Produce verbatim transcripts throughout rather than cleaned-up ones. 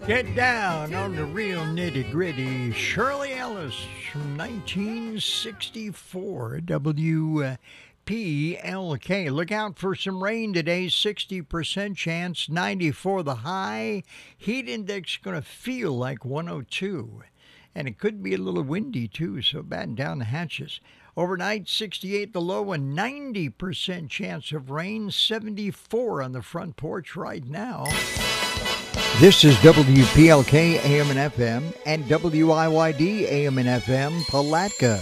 Get down on the real nitty-gritty. Shirley Ellis from nineteen sixty-four, W P L K. Look out for some rain today, sixty percent chance, ninety-four the high. Heat index going to feel like one oh two. And it could be a little windy, too, so batten down the hatches. Overnight, sixty-eight the low and ninety percent chance of rain, seventy-four on the front porch right now. This is W P L K A M and F M and W I Y D A M and F M Palatka.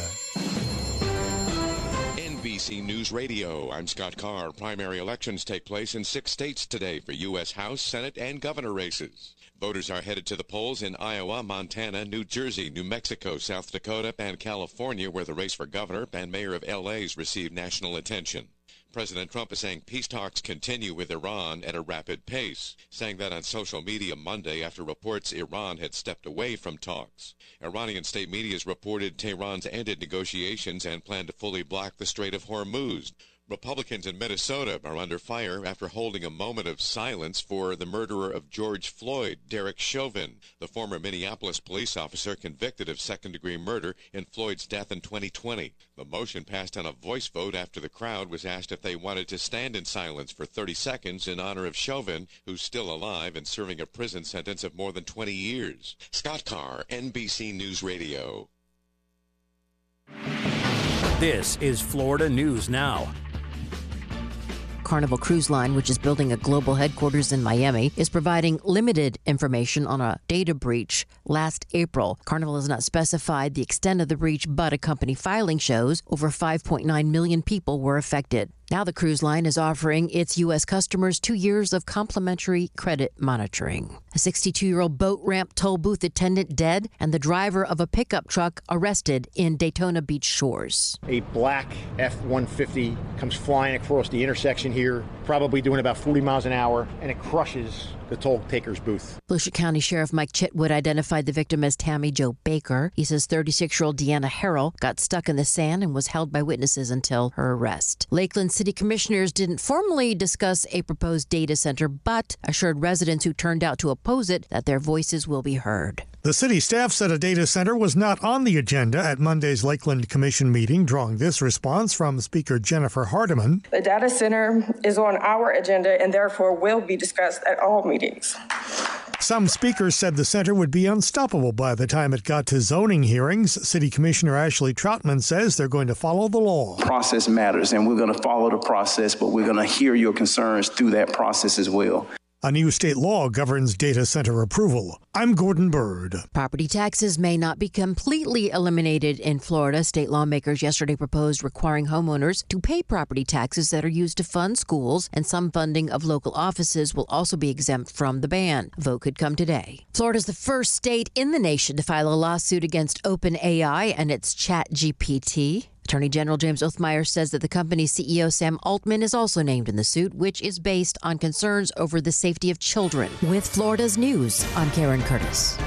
N B C News Radio, I'm Scott Carr. Primary elections take place in six states today for U S House, Senate, and governor races. Voters are headed to the polls in Iowa, Montana, New Jersey, New Mexico, South Dakota, and California, where the race for governor and mayor of L A's received national attention. President Trump is saying peace talks continue with Iran at a rapid pace, saying that on social media Monday after reports Iran had stepped away from talks. Iranian state media reported Tehran's ended negotiations and plan to fully block the Strait of Hormuz. Republicans in Minnesota are under fire after holding a moment of silence for the murderer of George Floyd, Derek Chauvin, the former Minneapolis police officer convicted of second-degree murder in Floyd's death in twenty twenty. The motion passed on a voice vote after the crowd was asked if they wanted to stand in silence for thirty seconds in honor of Chauvin, who's still alive and serving a prison sentence of more than twenty years. Scott Carr, N B C News Radio. This is Florida News Now. Carnival Cruise Line, which is building a global headquarters in Miami, is providing limited information on a data breach last April. Carnival has not specified the extent of the breach, but a company filing shows over five point nine million people were affected. Now the cruise line is offering its U S customers two years of complimentary credit monitoring. A sixty-two-year-old boat ramp toll booth attendant dead, and the driver of a pickup truck arrested in Daytona Beach shores. A black F one fifty comes flying across the intersection here, probably doing about forty miles an hour, and it crushes the toll taker's booth. Volusia County Sheriff Mike Chitwood identified the victim as Tammy Jo Baker. He says thirty-six-year-old Deanna Harrell got stuck in the sand and was held by witnesses until her arrest. Lakeland City Commissioners didn't formally discuss a proposed data center, but assured residents who turned out to oppose it that their voices will be heard. The city staff said a data center was not on the agenda at Monday's Lakeland Commission meeting, drawing this response from Speaker Jennifer Hardiman. The data center is on our agenda and therefore will be discussed at all meetings. Some speakers said the center would be unstoppable by the time it got to zoning hearings. City Commissioner Ashley Troutman says they're going to follow the law. Process matters, and we're going to follow the process, but we're going to hear your concerns through that process as well. A new state law governs data center approval. I'm Gordon Bird. Property taxes may not be completely eliminated in Florida. State lawmakers yesterday proposed requiring homeowners to pay property taxes that are used to fund schools, and some funding of local offices will also be exempt from the ban. A vote could come today. Florida is the first state in the nation to file a lawsuit against OpenAI and its ChatGPT. Attorney General James Othmeyer says that the company's C E O Sam Altman is also named in the suit, which is based on concerns over the safety of children. With Florida's News, I'm Karen Curtis.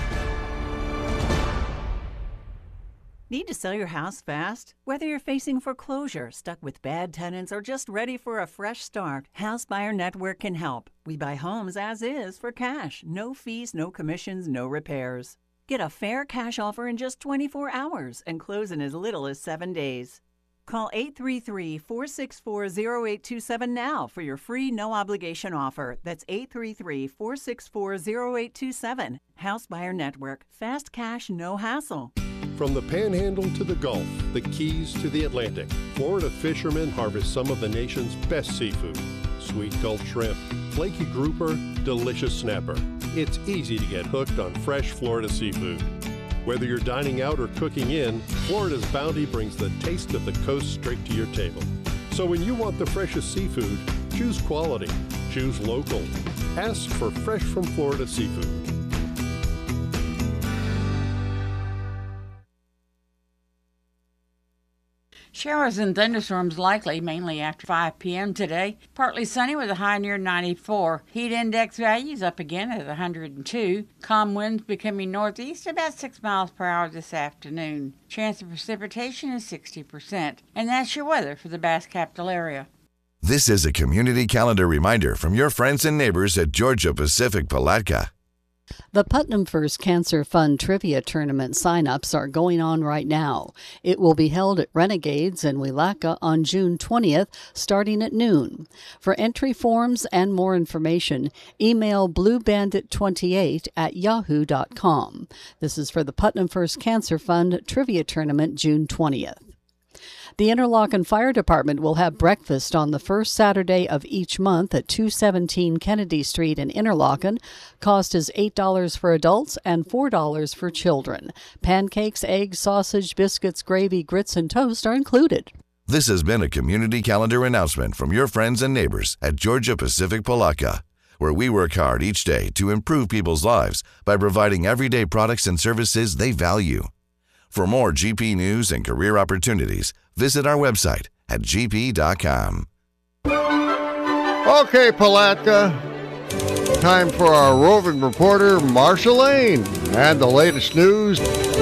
Need to sell your house fast? Whether you're facing foreclosure, stuck with bad tenants, or just ready for a fresh start, House Buyer Network can help. We buy homes as is for cash. No fees, no commissions, no repairs. Get a fair cash offer in just twenty-four hours and close in as little as seven days. Call eight three three, four six four, zero eight two seven now for your free no-obligation offer. That's eight three three, four six four, zero eight two seven. House Buyer Network. Fast cash, no hassle. From the Panhandle to the Gulf, the Keys to the Atlantic, Florida fishermen harvest some of the nation's best seafood. Sweet Gulf shrimp, flaky grouper, delicious snapper. It's easy to get hooked on fresh Florida seafood. Whether you're dining out or cooking in, Florida's bounty brings the taste of the coast straight to your table. So when you want the freshest seafood, choose quality, choose local. Ask for Fresh from Florida seafood. Showers and thunderstorms likely, mainly after five p.m. today. Partly sunny with a high near ninety-four. Heat index values up again at one hundred two. Calm winds becoming northeast about six miles per hour this afternoon. Chance of precipitation is sixty percent. And that's your weather for the Bass Capital area. This is a community calendar reminder from your friends and neighbors at Georgia Pacific Palatka. The Putnam First Cancer Fund Trivia Tournament sign-ups are going on right now. It will be held at Renegades in Wielaka on June twentieth, starting at noon. For entry forms and more information, email blue bandit twenty-eight at yahoo dot com. This is for the Putnam First Cancer Fund Trivia Tournament, June twentieth. The Interlochen Fire Department will have breakfast on the first Saturday of each month at two seventeen Kennedy Street in Interlochen. Cost is eight dollars for adults and four dollars for children. Pancakes, eggs, sausage, biscuits, gravy, grits, and toast are included. This has been a community calendar announcement from your friends and neighbors at Georgia Pacific Palatka, where we work hard each day to improve people's lives by providing everyday products and services they value. For more G P news and career opportunities, visit our website at g p dot com. Okay, Palatka, time for our roving reporter, Marsha Lane, and the latest news.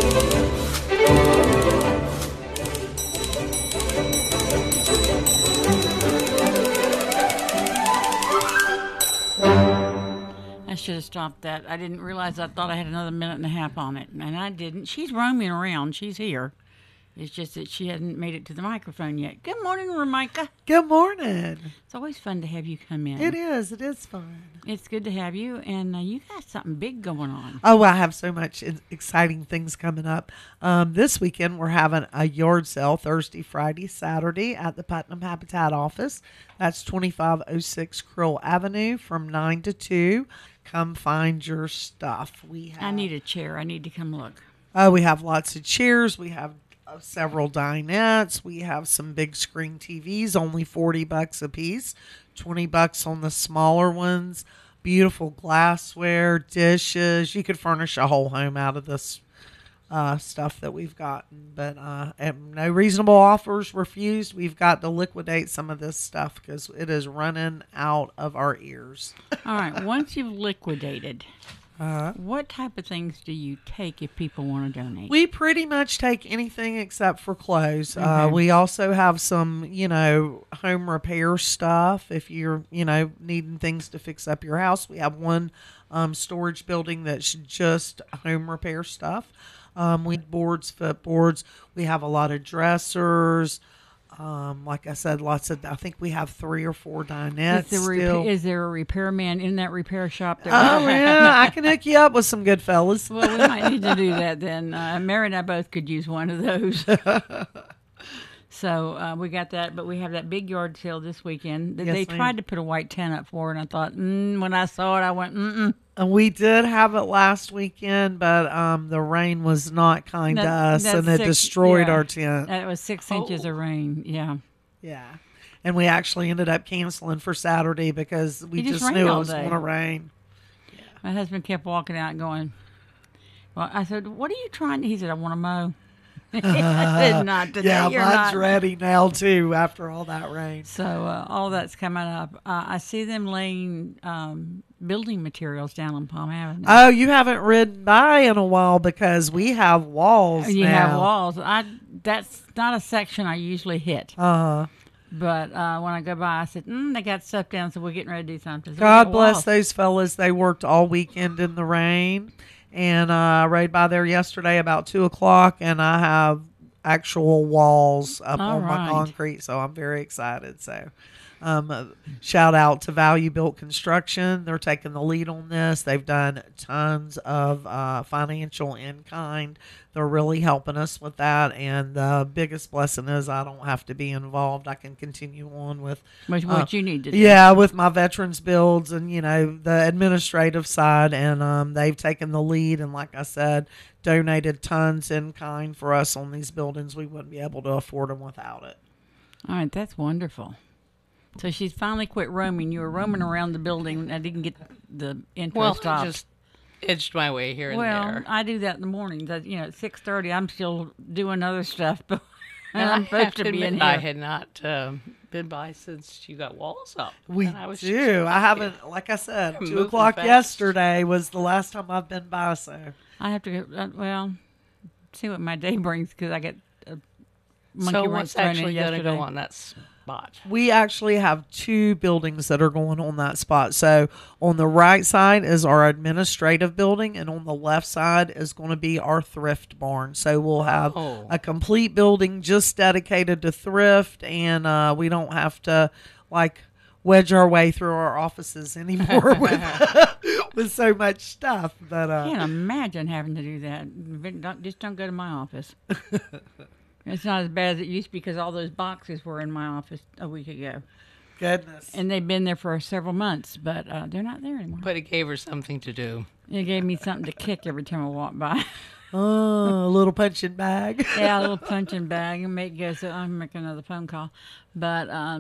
I should have stopped that. I didn't realize. I thought I had another minute and a half on it, and I didn't. She's roaming around. She's here. It's just that she hadn't made it to the microphone yet. Good morning, Ramika. Good morning. It's always fun to have you come in. It is. It is fun. It's good to have you, and uh, you got something big going on. Oh, I have so much exciting things coming up. Um, this weekend, we're having a yard sale Thursday, Friday, Saturday at the Putnam Habitat office. That's twenty-five oh six Krill Avenue from nine to two. Come find your stuff. We have, I need a chair. I need to come look. Oh, we have lots of chairs. We have uh, several dinettes. We have some big screen T Vs, only forty bucks a piece, twenty bucks on the smaller ones. Beautiful glassware, dishes. You could furnish a whole home out of this uh, stuff that we've gotten. But uh, no reasonable offers refused. We've got to liquidate some of this stuff because it is running out of our ears. All right. Once you've liquidated, uh, what type of things do you take if people want to donate? We pretty much take anything except for clothes. Mm-hmm. Uh, we also have some, you know, home repair stuff. If you're, you know, needing things to fix up your house, we have one um, storage building that's just home repair stuff. Um, we boards, footboards. We have a lot of dressers. Um, like I said, lots of. I think we have three or four dinettes. Is there, still. Repa- is there a repairman in that repair shop? That oh yeah, I can hook you up with some good fellas. Well, we might need to do that then. Uh, Mary and I both could use one of those. So uh, we got that, but we have that big yard sale this weekend. Yes, they ma'am. tried to put a white tent up for it, and I thought, mm, when I saw it, I went, mm-mm. And we did have it last weekend, but um, the rain was not kind that, to us, and it six, destroyed yeah, our tent. It was six oh. inches of rain, yeah. Yeah. And we actually ended up canceling for Saturday because we it just, just knew it was going to rain. Yeah. My husband kept walking out going, well, I said, what are you trying to, he said, I want to mow. I said, not today. Yeah, You're mine's not. ready now, too, after all that rain. So uh, all that's coming up. Uh, I see them laying um, building materials down on Palm Avenue. Oh, you haven't ridden by in a while because we have walls You now. have walls. I That's not a section I usually hit. Uh-huh. But uh, when I go by, I said, mm, they got stuff down, so we're getting ready to do something. So God bless walls. those fellas. They worked all weekend in the rain. And uh, I rode by there yesterday about two o'clock, and I have actual walls up All on right. my concrete, so I'm very excited. So um, uh, shout out to Value Built Construction. They're taking the lead on this. They've done tons of uh, financial in-kind. They're really helping us with that, and the biggest blessing is I don't have to be involved. I can continue on with Which, uh, what you need to do. Yeah, with my veterans builds and, you know, the administrative side, and um, they've taken the lead, and like I said, donated tons in kind for us on these buildings. We wouldn't be able to afford them without it. All right, that's wonderful. So she's finally quit roaming. You were roaming around the building. I didn't get the intro well, stopped. I just edged my way here and well, there. Well, I do that in the mornings. I, you know, at six thirty, I'm still doing other stuff, but and I'm I supposed have to, to be admit, in here. I had not um, been by since you got walls up. We and I was do. Just, I haven't, like I said, two moving o'clock fast. yesterday was the last time I've been by, so. I have to go, uh, well, see what my day brings because I get a monkey so wrench what's thrown in actually going to yesterday. go on? That's spot? We actually have two buildings that are going on that spot. So on the right side is our administrative building, and on the left side is going to be our thrift barn. So we'll have Oh. a complete building just dedicated to thrift, and uh, we don't have to like wedge our way through our offices anymore with with so much stuff. But uh, I can't imagine having to do that. Don't, just don't go to my office. It's not as bad as it used to be because all those boxes were in my office a week ago. Goodness. And they've been there for several months, but uh, they're not there anymore. But it gave her something to do. It gave me something to kick every time I walk by. Oh, a little punching bag. Yeah, a little punching bag and make go. So I'm making another phone call, but um,